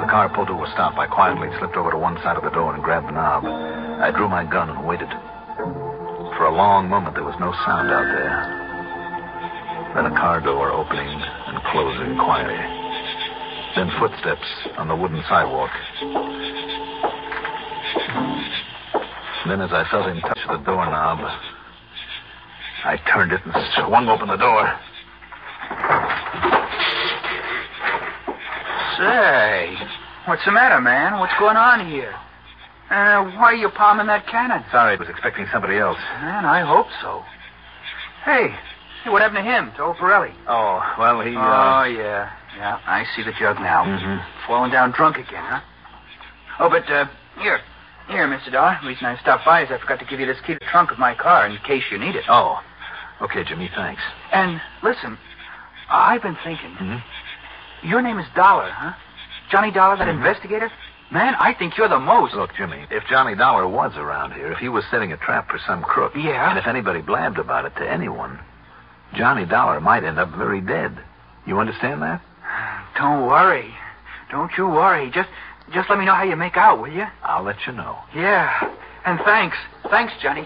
car pulled to a stop, I quietly slipped over to one side of the door and grabbed the knob. I drew my gun and waited. For a long moment, there was no sound out there. Then a car door opening and closing quietly. Then footsteps on the wooden sidewalk. Then as I felt him touch the doorknob, I turned it and swung open the door. Say, what's the matter, man? What's going on here? Why are you palming that cannon? Sorry, I was expecting somebody else. Man, I hope so. Hey, what happened to him, to old Pirelli? Oh, well, he... Oh, yeah. Yeah, I see the jug now. Mm-hmm. Falling down drunk again, huh? Oh, but, here, Mr. Dollar. The reason I stopped by is I forgot to give you this key to the trunk of my car in case you need it. Oh, okay, Jimmy, thanks. And, listen, I've been thinking. Mm-hmm. Your name is Dollar, huh? Johnny Dollar, that investigator? Man, I think you're the most. Look, Jimmy, if Johnny Dollar was around here, if he was setting a trap for some crook... Yeah? And if anybody blabbed about it to anyone, Johnny Dollar might end up very dead. You understand that? Don't worry. Don't you worry. Just let me know how you make out, will you? I'll let you know. Yeah. And thanks. Thanks, Johnny.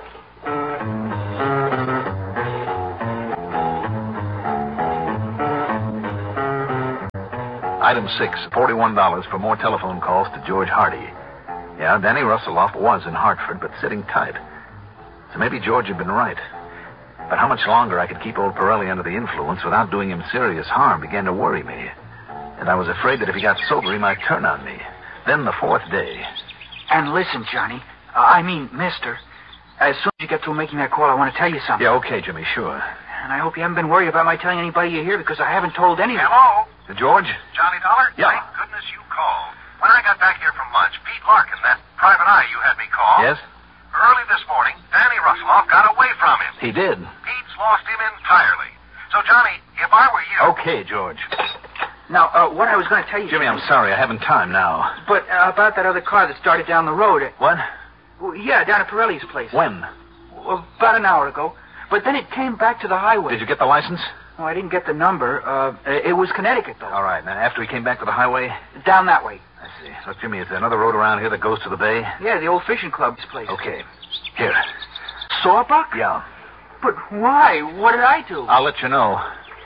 Item 6, $41 for more telephone calls to George Hardy. Yeah, Danny Russelloff was in Hartford, but sitting tight. So maybe George had been right. But how much longer I could keep old Pirelli under the influence without doing him serious harm began to worry me. And I was afraid that if he got sober, he might turn on me. Then the fourth day. And listen, Johnny. I mean, mister. As soon as you get through making that call, I want to tell you something. Yeah, okay, Jimmy, sure. And I hope you haven't been worried about my telling anybody you're here because I haven't told anyone. Hello? George? Johnny Dollar? Yeah. Thank goodness you called. When I got back here from lunch, Pete Larkin, that private eye you had me call. Yes? Early this morning, Danny Russelloff got away from him. He did. Pete's lost him entirely. So, Johnny, if I were you... Okay, George. Now, what I was going to tell you... Jimmy, I'm sorry. I haven't time now. But about that other car that started down the road. What? Well, yeah, down at Pirelli's place. When? Well, about an hour ago. But then it came back to the highway. Did you get the license? Oh, I didn't get the number. It was Connecticut, though. All right. Now, after he came back to the highway? Down that way. I see. Look, Jimmy, is there another road around here that goes to the bay? Yeah, the old fishing club's place. Okay. Here. Sawbuck? Yeah. But why? What did I do? I'll let you know.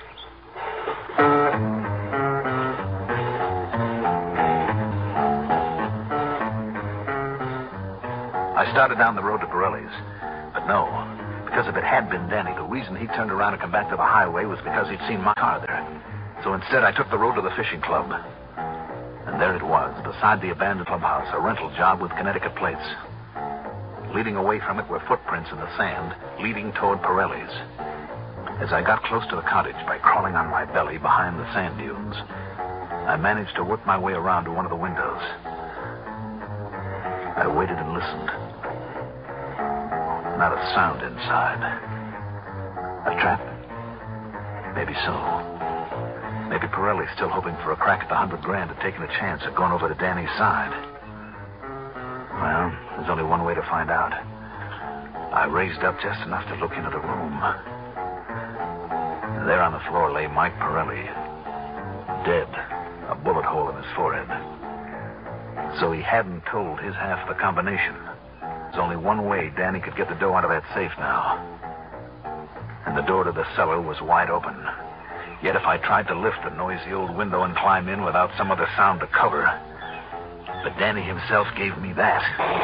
I started down the road to Pirelli's. But no, because if it had been Danny, the reason he turned around and come back to the highway was because he'd seen my car there. So instead, I took the road to the fishing club. And there it was, beside the abandoned clubhouse, a rental job with Connecticut plates. Leading away from it were footprints in the sand, leading toward Pirelli's. As I got close to the cottage by crawling on my belly behind the sand dunes, I managed to work my way around to one of the windows. I waited and listened. Not a sound inside. A trap? Maybe so. Maybe Pirelli's still hoping for a crack at the $100,000 and taking a chance of going over to Danny's side. Well, there's only one way to find out. I raised up just enough to look into the room. There on the floor lay Mike Pirelli, dead, a bullet hole in his forehead. So he hadn't told his half of the combination. There's only one way Danny could get the dough out of that safe now. And the door to the cellar was wide open. Yet if I tried to lift the noisy old window and climb in without some other sound to cover, but Danny himself gave me that.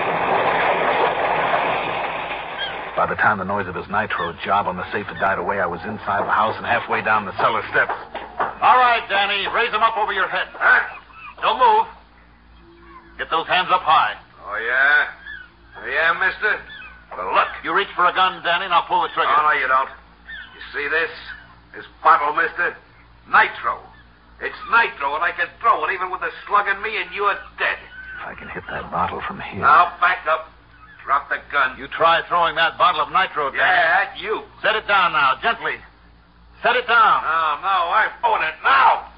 By the time the noise of his nitro job on the safe had died away, I was inside the house and halfway down the cellar steps. All right, Danny, raise them up over your head. Huh? Don't move. Get those hands up high. Oh, yeah? Oh, yeah, mister? Well, look. You reach for a gun, Danny, and I'll pull the trigger. Oh, no, you don't. You see this? This bottle, mister? Nitro. It's nitro, and I can throw it even with a slug in me, and you're dead. If I can hit that bottle from here. Now, back up. Drop the gun. You try throwing that bottle of nitro, Danny. Yeah, at you. Set it down now, gently. Set it down. No, I'm throwing it now.